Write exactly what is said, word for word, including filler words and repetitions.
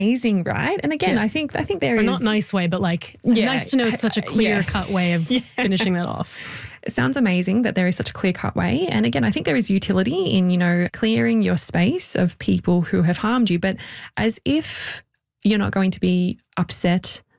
amazing, right? And again, Yeah. I think I think there or is not nice way, but like Yeah. nice to know it's such a clear Yeah. cut way of finishing that off. It sounds amazing that there is such a clear-cut way. And again, I think there is utility in, you know, clearing your space of people who have harmed you, but as if you're not going to be upset